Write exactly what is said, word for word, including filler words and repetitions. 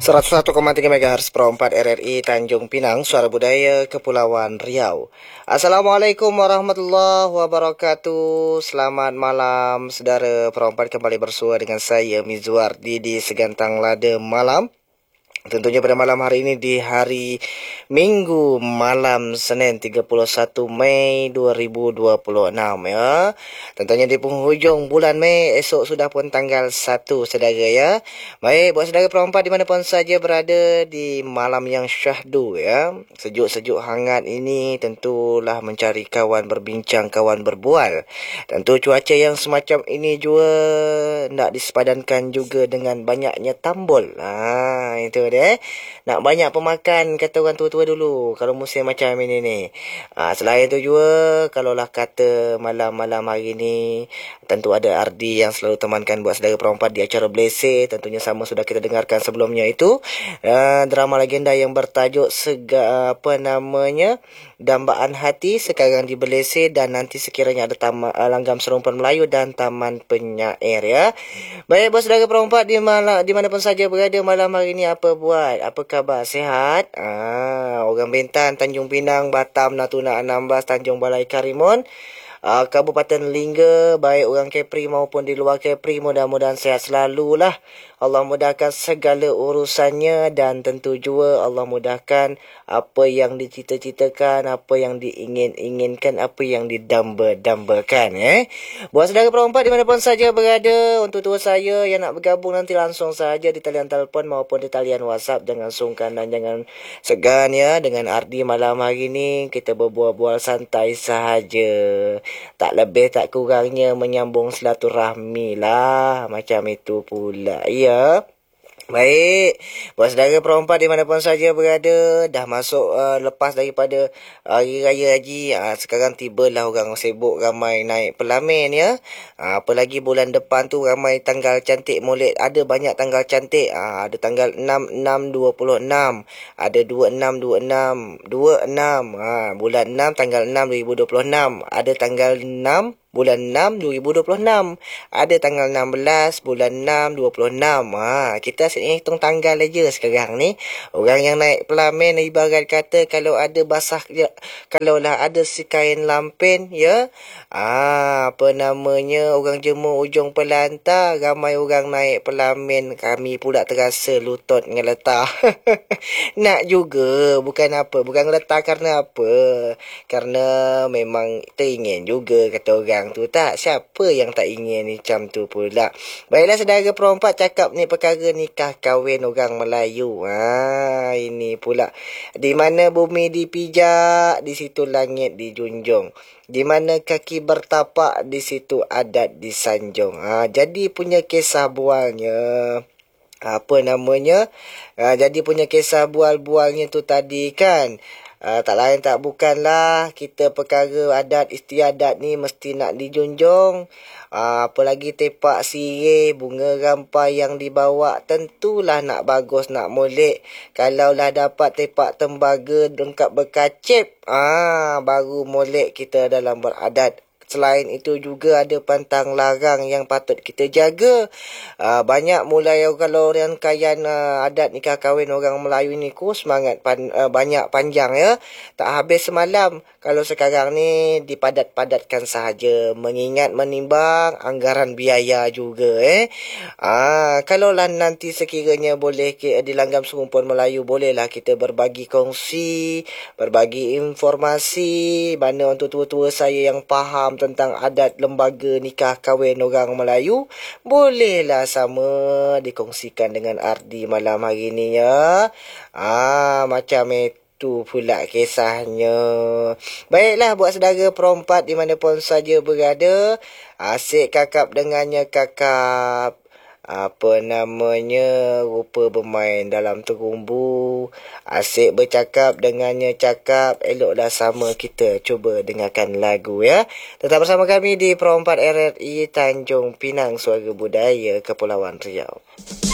seratus satu koma tiga MHz Pro empat R R I Tanjung Pinang, Suara Budaya Kepulauan Riau. Assalamualaikum warahmatullahi wabarakatuh. Selamat malam saudara Pro empat, kembali bersua dengan saya Mizuardi di Segantang Lada Malam. Tentunya pada malam hari ini di hari Minggu malam Senin tiga puluh satu Mei dua ribu dua puluh enam ya. Tentunya di penghujung bulan Mei, esok sudah pun tanggal satu saudara ya. Baik, buat saudara perempat dimanapun saja berada di malam yang syahdu ya. Sejuk-sejuk hangat ini tentulah mencari kawan berbincang, kawan berbual. Tentu cuaca yang semacam ini juga nak disepadankan juga dengan banyaknya tambol. Ha, itu dia. Nak banyak pemakan, kata orang tua-tua dulu kalau musim macam ini ni. Ha, selain tu juga, kalaulah kata malam-malam hari ni, tentu ada Ardi yang selalu temankan buat saudara perempat di acara Blese. Tentunya sama sudah kita dengarkan sebelumnya itu. Uh, drama legenda yang bertajuk Sega, apa namanya, Dambaan Hati, sekarang di Blese, dan nanti sekiranya ada taman, uh, Langgam Serumpan Melayu dan Taman Penyair ya. Baik buat saudara perempat di mana di mana pun saja berada malam hari ni, apa buat? Apa khabar? Sihat? Ah, orang Bintan, Tanjung Pinang, Batam, Natuna enam belas, Tanjung Balai Karimun, uh, Kabupaten Lingga, baik orang Kepri maupun di luar Kepri, mudah-mudahan sehat selalulah. Allah mudahkan segala urusannya, dan tentu juga Allah mudahkan apa yang dicita-citakan, apa yang diingin-inginkan, apa yang didamba-dambakan eh. Buat saudara perempat dimanapun saja berada, untuk tua saya yang nak bergabung nanti langsung saja di talian telefon maupun di talian WhatsApp. Jangan sungkan dan jangan segan ya. Dengan Ardi malam hari ni kita berbual-bual santai sahaja, tak lebih tak kurangnya menyambung silaturahmi lah, macam itu pula ya. Baik, buat saudara perempat dimanapun saja berada, dah masuk uh, lepas daripada Hari Raya Haji, uh, sekarang tibalah orang sibuk ramai naik pelamin ya. Uh, apa lagi bulan depan tu ramai tanggal cantik Maulid, ada banyak tanggal cantik. Uh, ada tanggal enam enam dua puluh enam, ada dua enam dua enam, dua enam, uh, bulan enam tanggal enam dua ribu dua puluh enam, ada tanggal enam bulan enam dua ribu dua puluh enam, ada tanggal enam belas bulan enam dua puluh enam. Ha, kita asyik hitung tanggal aja sekarang ni. Orang yang naik pelamin ibarat kata kalau ada basah, ya, kalaulah ada si kain lampin ya. Ah, apa namanya, orang jemur ujung pelantar, ramai orang naik pelamin, kami pula terasa lutut ngeletar. Nak juga, bukan apa, bukan ngeletar karena apa? Karena memang teringin juga kata orang tu tak. Siapa yang tak ingin ni macam tu pula. Baiklah saudara perempat, cakap ni perkara nikah kahwin orang Melayu. Ha, ini pula. Di mana bumi dipijak, di situ langit dijunjung. Di mana kaki bertapak, di situ adat disanjung. Ha, jadi punya kisah bualnya. Apa namanya? Ha, jadi punya kisah bual-bualnya tu tadi kan. Uh, tak lain tak bukanlah kita perkara adat istiadat ni mesti nak dijunjung. Uh, apalagi tepak sirih, bunga rampai yang dibawa, tentulah nak bagus, nak molek. Kalaulah dapat tepak tembaga lengkap berkacip, ah, baru molek kita dalam beradat. Selain itu juga ada pantang larang yang patut kita jaga. Uh, banyak mulai kalau rangkaian uh, adat nikah kahwin orang Melayu ni ku semangat pan, uh, banyak panjang ya. Tak habis semalam. Kalau sekarang ni dipadat-padatkan sahaja, mengingat menimbang anggaran biaya juga eh. Ah, kalaulah nanti sekiranya boleh di Langgam Serumpan Melayu, bolehlah kita berbagi kongsi, berbagi informasi, mana untuk tua-tua saya yang faham tentang adat lembaga nikah kahwin orang Melayu, bolehlah sama dikongsikan dengan Ardi malam hari ni ya. Ah, macam itu pula kisahnya. Baiklah buat saudara perempat dimanapun saja berada, asyik kakap dengannya kakap. Apa namanya, rupa bermain dalam terumbu, asyik bercakap dengannya cakap. Eloklah sama kita cuba dengarkan lagu ya. Tetap bersama kami di Pro empat R R I Tanjung Pinang, Suara Budaya Kepulauan Riau.